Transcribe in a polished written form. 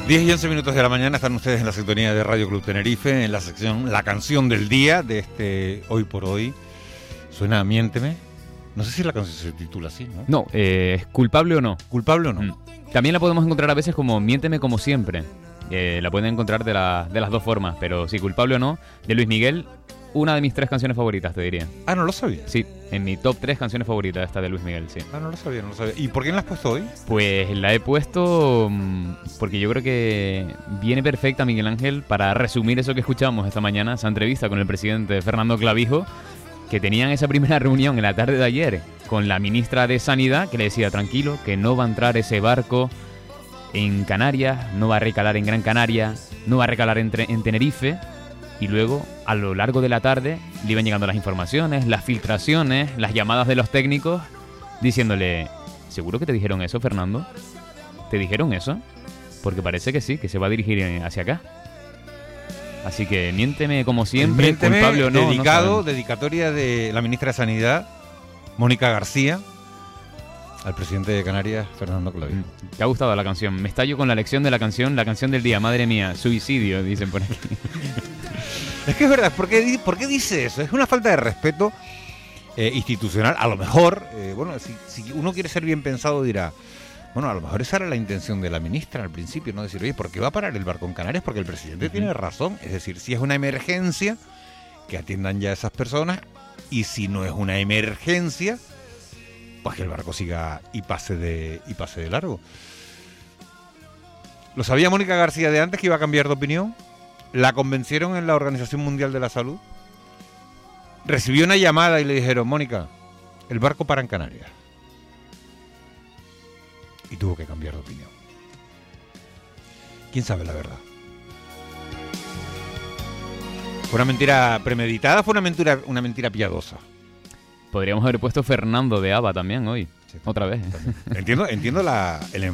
10 y 11 minutos de la mañana están ustedes en la sintonía de Radio Club Tenerife, en la sección La Canción del Día de este Hoy por Hoy. Suena Miénteme. No sé si la canción se titula así, ¿no? No, ¿culpable o no? ¿Culpable o no? También la podemos encontrar a veces como Miénteme como siempre. La pueden encontrar de las dos formas, pero sí, culpable o no, de Luis Miguel, una de mis 3 canciones favoritas, te diría. Ah, no lo sabía. Sí, en mi top 3 canciones favoritas esta de Luis Miguel, sí. Ah, no lo sabía. ¿Y por qué la has puesto hoy? Pues la he puesto porque yo creo que viene perfecta, Miguel Ángel, para resumir eso que escuchamos esta mañana, esa entrevista con el presidente Fernando Clavijo, que tenían esa primera reunión en la tarde de ayer con la ministra de Sanidad, que le decía, tranquilo, que no va a entrar ese barco en Canarias, no va a recalar en Gran Canaria, no va a recalar en Tenerife. Y luego, a lo largo de la tarde, le iban llegando las informaciones, las filtraciones, las llamadas de los técnicos, diciéndole, ¿seguro que te dijeron eso, Fernando? ¿Te dijeron eso? Porque parece que sí, que se va a dirigir hacia acá. Así que miénteme como siempre, Miénteme, culpable o no. Dedicatoria de la ministra de Sanidad, Mónica García, al presidente de Canarias, Fernando Clavijo. ¿Te ha gustado la canción? Me estallo con la lección de la canción del día. Madre mía, suicidio, dicen por aquí. Es que es verdad, ¿por qué dice eso? Es una falta de respeto institucional. A lo mejor, si uno quiere ser bien pensado dirá, bueno, a lo mejor esa era la intención de la ministra al principio, ¿no? Decir, oye, ¿por qué va a parar el barco en Canarias? Porque el presidente tiene razón. Es decir, si es una emergencia, que atiendan ya a esas personas, y si no es una emergencia, pues que el barco siga y pase de largo. ¿Lo sabía Mónica García de antes que iba a cambiar de opinión? La convencieron en la Organización Mundial de la Salud. Recibió una llamada y le dijeron, Mónica, el barco para en Canarias. Y tuvo que cambiar de opinión. ¿Quién sabe la verdad? ¿Fue una mentira premeditada? ¿Fue una mentira piadosa? Podríamos haber puesto Fernando de ABBA también hoy. Sí, otra vez. Entiendo el